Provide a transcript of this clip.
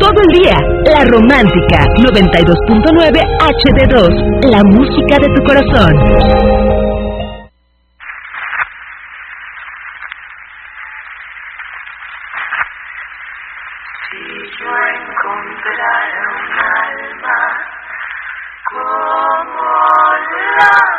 todo el día. La Romántica 92.9 HD2, la música de tu corazón. Si yo encontrara un alma como la